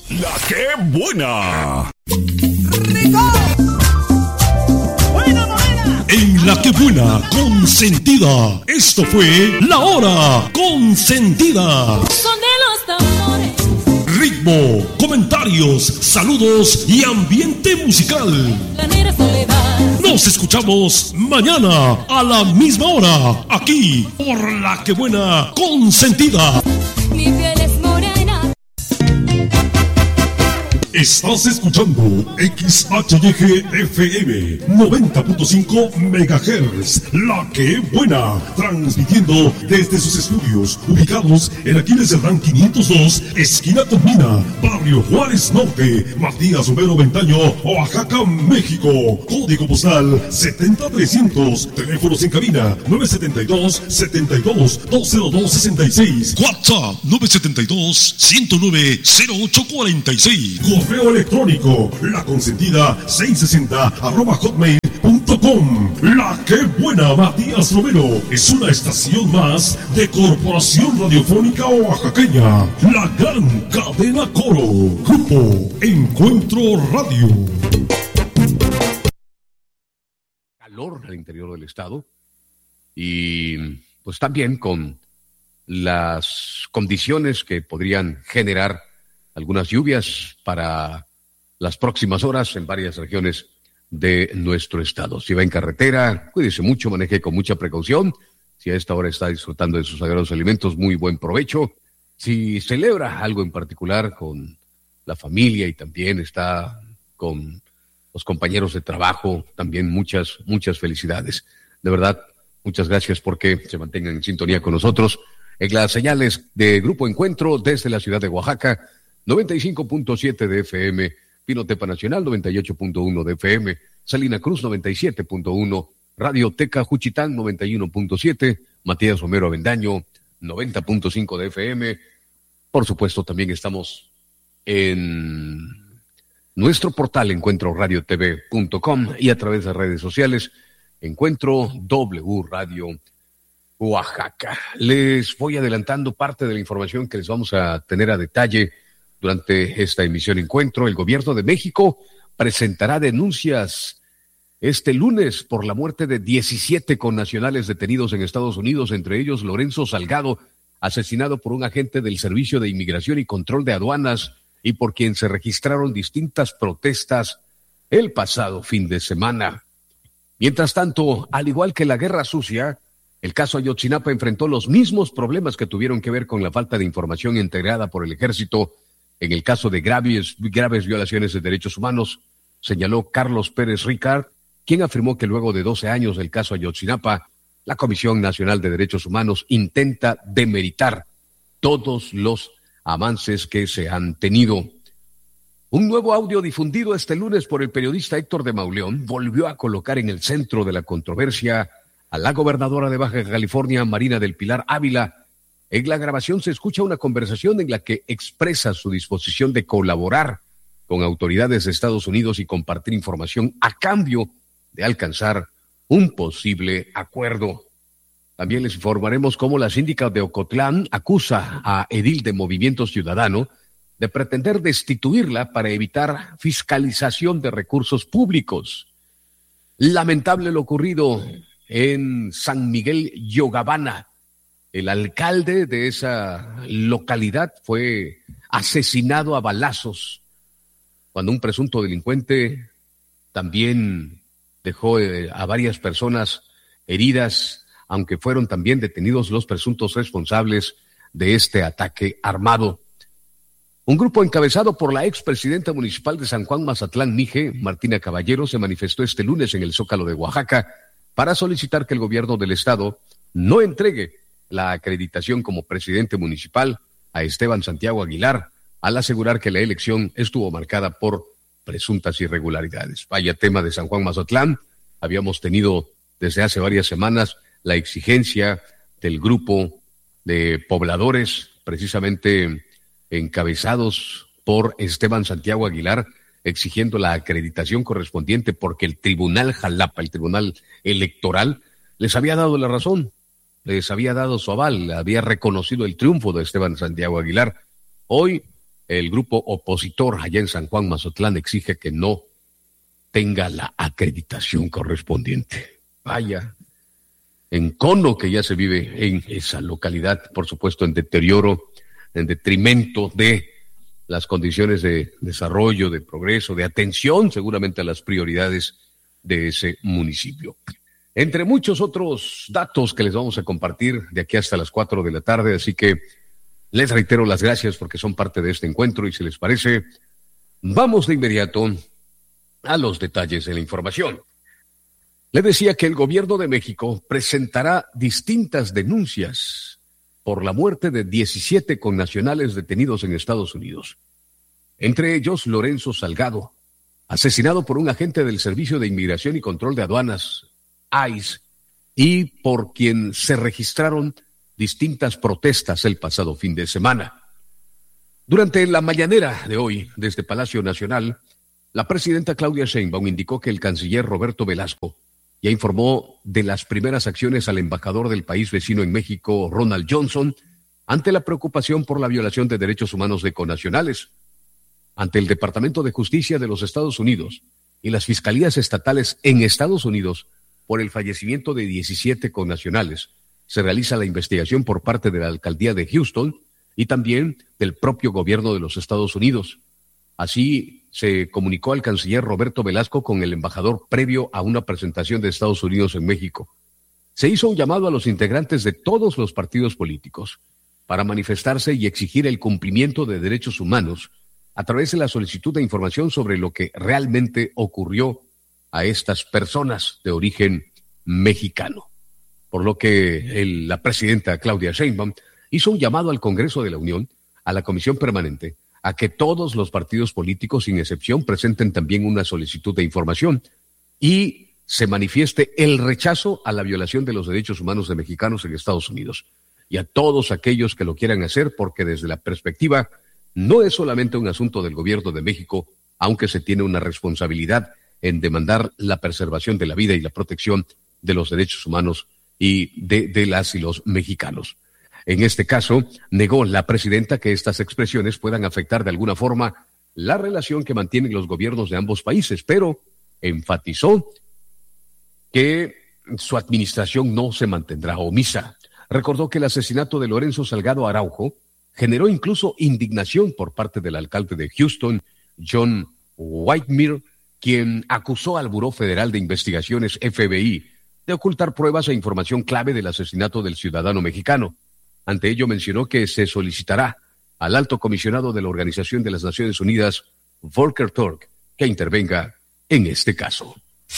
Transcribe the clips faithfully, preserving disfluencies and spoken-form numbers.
La que buena. ¡Rico! ¡Buena morena! En La que buena, consentida. Esto fue La Hora Consentida. Son de los tambores. Ritmo, comentarios, saludos y ambiente musical. La negra soledad. Nos escuchamos mañana a la misma hora, aquí por La que buena, consentida. Mi piel es morena. Estás escuchando X H Y G F M noventa punto cinco megahertz, La que buena, transmitiendo desde sus estudios ubicados en Aquiles Cerdán quinientos dos, esquina con Mina, barrio Juárez Norte, Matías Romero Ventaño, Oaxaca, México. Código postal setenta trescientos, teléfonos en cabina nueve siete dos, setenta y dos, dos cero dos sesenta y seis, WhatsApp nueve siete dos, ciento nueve, cero ocho cuarenta y seis. Correo electrónico, la consentida seiscientos sesenta arroba hotmail punto com. La que buena, Matías Romero, es una estación más de Corporación Radiofónica Oaxaqueña, la gran cadena Coro, Grupo Encuentro Radio. Calor al interior del estado y pues también con las condiciones que podrían generar algunas lluvias para las próximas horas en varias regiones de nuestro estado. Si va en carretera, cuídese mucho, maneje con mucha precaución. Si a esta hora está disfrutando de sus sagrados alimentos, muy buen provecho. Si celebra algo en particular con la familia y también está con los compañeros de trabajo, también muchas, muchas felicidades. De verdad, muchas gracias porque se mantengan en sintonía con nosotros en las señales de Grupo Encuentro desde la ciudad de Oaxaca, noventa y cinco punto siete de F M, Pinotepa Nacional noventa y ocho punto uno de F M, Salina Cruz noventa y siete punto uno, Radio Teca Juchitán noventa y uno punto siete, Matías Romero Avendaño noventa punto cinco de F M. Por supuesto, también estamos en nuestro portal encuentro radio t v punto com y a través de redes sociales Encuentro W Radio Oaxaca. Les voy adelantando parte de la información que les vamos a tener a detalle durante esta emisión Encuentro. El gobierno de México presentará denuncias este lunes por la muerte de diecisiete connacionales detenidos en Estados Unidos, entre ellos Lorenzo Salgado, asesinado por un agente del Servicio de Inmigración y Control de Aduanas y por quien se registraron distintas protestas el pasado fin de semana. Mientras tanto, al igual que la Guerra Sucia, el caso Ayotzinapa enfrentó los mismos problemas que tuvieron que ver con la falta de información integrada por el ejército en el caso de graves, graves violaciones de derechos humanos, señaló Carlos Pérez Ricard, quien afirmó que luego de doce años del caso Ayotzinapa, la Comisión Nacional de Derechos Humanos intenta demeritar todos los avances que se han tenido. Un nuevo audio difundido este lunes por el periodista Héctor de Mauleón volvió a colocar en el centro de la controversia a la gobernadora de Baja California, Marina del Pilar Ávila. En la grabación se escucha una conversación en la que expresa su disposición de colaborar con autoridades de Estados Unidos y compartir información a cambio de alcanzar un posible acuerdo. También les informaremos cómo la síndica de Ocotlán acusa a edil de Movimiento Ciudadano de pretender destituirla para evitar fiscalización de recursos públicos. Lamentable lo ocurrido en San Miguel Yogabana. El alcalde de esa localidad fue asesinado a balazos cuando un presunto delincuente también dejó eh, a varias personas heridas, aunque fueron también detenidos los presuntos responsables de este ataque armado. Un grupo encabezado por la expresidenta municipal de San Juan Mazatlán, Mije, Martina Caballero, se manifestó este lunes en el Zócalo de Oaxaca para solicitar que el gobierno del estado no entregue la acreditación como presidente municipal a Esteban Santiago Aguilar, al asegurar que la elección estuvo marcada por presuntas irregularidades. Vaya tema de San Juan Mazatlán. Habíamos tenido desde hace varias semanas la exigencia del grupo de pobladores, precisamente encabezados por Esteban Santiago Aguilar, exigiendo la acreditación correspondiente porque el Tribunal Jalapa, el Tribunal Electoral, les había dado la razón, les había dado su aval, había reconocido el triunfo de Esteban Santiago Aguilar. Hoy el grupo opositor allá en San Juan Mazatlán exige que no tenga la acreditación correspondiente. Vaya, encono que ya se vive en esa localidad, por supuesto en deterioro, en detrimento de las condiciones de desarrollo, de progreso, de atención seguramente a las prioridades de ese municipio. Entre muchos otros datos que les vamos a compartir de aquí hasta las cuatro de la tarde, así que les reitero las gracias porque son parte de este encuentro y si les parece, vamos de inmediato a los detalles de la información. Le decía que el gobierno de México presentará distintas denuncias por la muerte de diecisiete connacionales detenidos en Estados Unidos. Entre ellos, Lorenzo Salgado, asesinado por un agente del Servicio de Inmigración y Control de Aduanas, I C E, y por quien se registraron distintas protestas el pasado fin de semana. Durante la mañanera de hoy, desde Palacio Nacional, la presidenta Claudia Sheinbaum indicó que el canciller Roberto Velasco ya informó de las primeras acciones al embajador del país vecino en México, Ronald Johnson, ante la preocupación por la violación de derechos humanos de connacionales. Ante el Departamento de Justicia de los Estados Unidos y las fiscalías estatales en Estados Unidos por el fallecimiento de diecisiete connacionales, se realiza la investigación por parte de la alcaldía de Houston y también del propio gobierno de los Estados Unidos. Así se comunicó al canciller Roberto Velasco con el embajador previo a una presentación de Estados Unidos en México. Se hizo un llamado a los integrantes de todos los partidos políticos para manifestarse y exigir el cumplimiento de derechos humanos a través de la solicitud de información sobre lo que realmente ocurrió a estas personas de origen mexicano. Por lo que el, la presidenta Claudia Sheinbaum hizo un llamado al Congreso de la Unión, a la Comisión Permanente, a que todos los partidos políticos, sin excepción, presenten también una solicitud de información y se manifieste el rechazo a la violación de los derechos humanos de mexicanos en Estados Unidos y a todos aquellos que lo quieran hacer, porque desde la perspectiva no es solamente un asunto del gobierno de México, aunque se tiene una responsabilidad en demandar la preservación de la vida y la protección de los derechos humanos y de, de las y los mexicanos. En este caso, negó la presidenta que estas expresiones puedan afectar de alguna forma la relación que mantienen los gobiernos de ambos países, pero enfatizó que su administración no se mantendrá omisa. Recordó que el asesinato de Lorenzo Salgado Araujo generó incluso indignación por parte del alcalde de Houston, John Whitmer, quien acusó al Buró Federal de Investigaciones, F B I, de ocultar pruebas e información clave del asesinato del ciudadano mexicano. Ante ello mencionó que se solicitará al alto comisionado de la Organización de las Naciones Unidas, Volker Turk, que intervenga en este caso.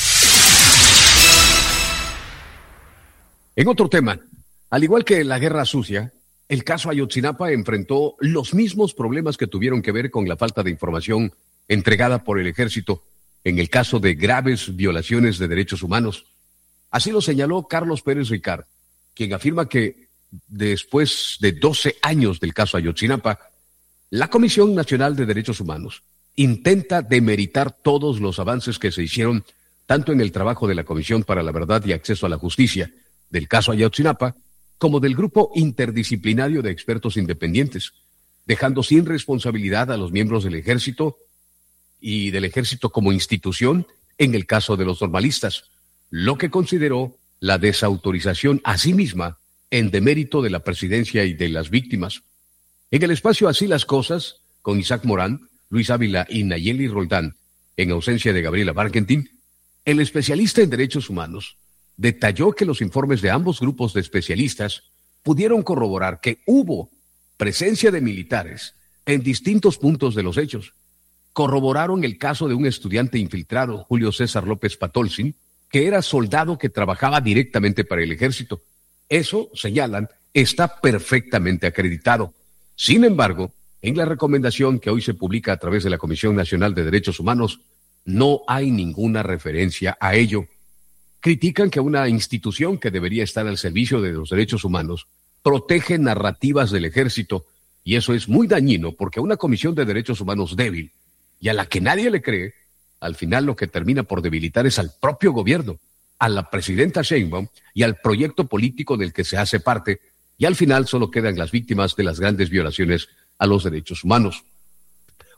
En otro tema, al igual que la Guerra Sucia, el caso Ayotzinapa enfrentó los mismos problemas que tuvieron que ver con la falta de información entregada por el ejército en el caso de graves violaciones de derechos humanos. Así lo señaló Carlos Pérez Ricard, quien afirma que después de doce años del caso Ayotzinapa, la Comisión Nacional de Derechos Humanos intenta demeritar todos los avances que se hicieron tanto en el trabajo de la Comisión para la Verdad y Acceso a la Justicia del caso Ayotzinapa, como del grupo interdisciplinario de expertos independientes, dejando sin responsabilidad a los miembros del Ejército y del Ejército como institución en el caso de los normalistas, lo que consideró la desautorización a sí misma en demérito de la presidencia y de las víctimas. En el espacio Así las Cosas, con Isaac Morán, Luis Ávila y Nayeli Roldán, en ausencia de Gabriela Barkentin, el especialista en derechos humanos detalló que los informes de ambos grupos de especialistas pudieron corroborar que hubo presencia de militares en distintos puntos de los hechos. Corroboraron el caso de un estudiante infiltrado, Julio César López Patolsin, que era soldado que trabajaba directamente para el ejército. Eso, señalan, está perfectamente acreditado. Sin embargo, en la recomendación que hoy se publica a través de la Comisión Nacional de Derechos Humanos, no hay ninguna referencia a ello. Critican que una institución que debería estar al servicio de los derechos humanos protege narrativas del ejército, y eso es muy dañino porque una Comisión de Derechos Humanos débil y a la que nadie le cree, al final lo que termina por debilitar es al propio gobierno, a la presidenta Sheinbaum y al proyecto político del que se hace parte, y al final solo quedan las víctimas de las grandes violaciones a los derechos humanos.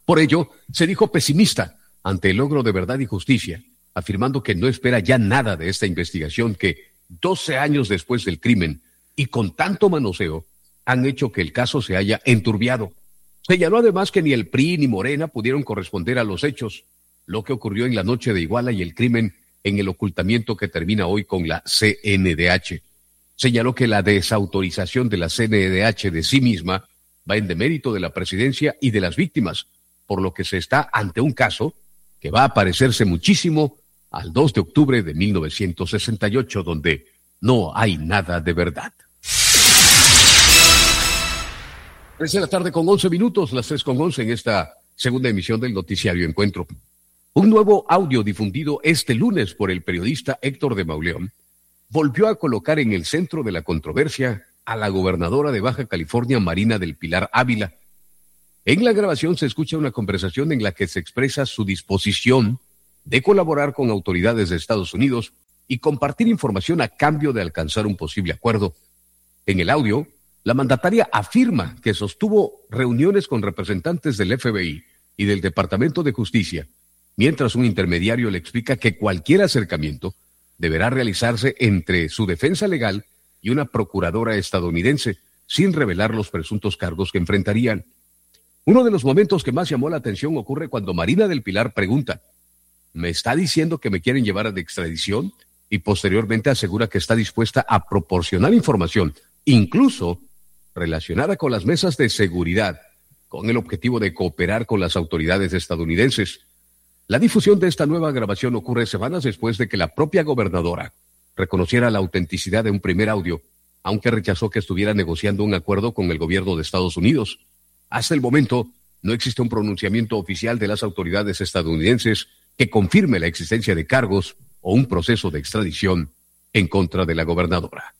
Por ello, se dijo pesimista ante el logro de verdad y justicia, afirmando que no espera ya nada de esta investigación que, doce años después del crimen y con tanto manoseo, han hecho que el caso se haya enturbiado. Señaló además que ni el P R I ni Morena pudieron corresponder a los hechos, lo que ocurrió en la noche de Iguala y el crimen en el ocultamiento que termina hoy con la C N D H. Señaló que la desautorización de la C N D H de sí misma va en demérito de la presidencia y de las víctimas, por lo que se está ante un caso que va a parecerse muchísimo al dos de octubre de mil novecientos sesenta y ocho, donde no hay nada de verdad. Tres de la tarde con once minutos, las tres con once en esta segunda emisión del Noticiario Encuentro. Un nuevo audio difundido este lunes por el periodista Héctor de Mauleón volvió a colocar en el centro de la controversia a la gobernadora de Baja California, Marina del Pilar Ávila. En la grabación se escucha una conversación en la que se expresa su disposición de colaborar con autoridades de Estados Unidos y compartir información a cambio de alcanzar un posible acuerdo. En el audio, la mandataria afirma que sostuvo reuniones con representantes del F B I y del Departamento de Justicia, mientras un intermediario le explica que cualquier acercamiento deberá realizarse entre su defensa legal y una procuradora estadounidense, sin revelar los presuntos cargos que enfrentarían. Uno de los momentos que más llamó la atención ocurre cuando Marina del Pilar pregunta: ¿me está diciendo que me quieren llevar de extradición? Y posteriormente asegura que está dispuesta a proporcionar información, incluso relacionada con las mesas de seguridad, con el objetivo de cooperar con las autoridades estadounidenses. La difusión de esta nueva grabación ocurre semanas después de que la propia gobernadora reconociera la autenticidad de un primer audio, aunque rechazó que estuviera negociando un acuerdo con el gobierno de Estados Unidos. Hasta el momento, no existe un pronunciamiento oficial de las autoridades estadounidenses que confirme la existencia de cargos o un proceso de extradición en contra de la gobernadora.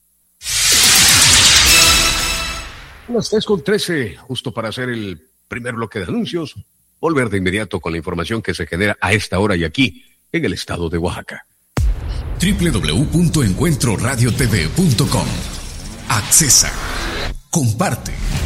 Las tres con trece, justo para hacer el primer bloque de anuncios, volver de inmediato con la información que se genera a esta hora y aquí, en el estado de Oaxaca. doble u doble u doble u punto encuentro radio t v punto com. Accesa. Comparte.